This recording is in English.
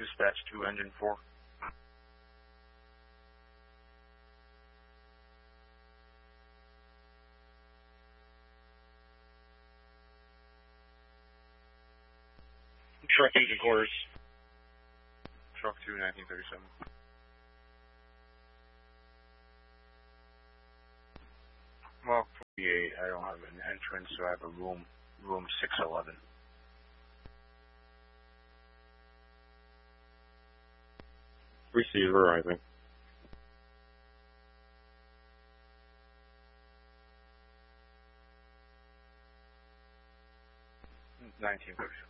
Dispatch 2, engine 4. Truck agent quarters. Truck 2, 1937. Well, 48, I don't have an entrance, so I have a room 611. Receiver, I think. 1937.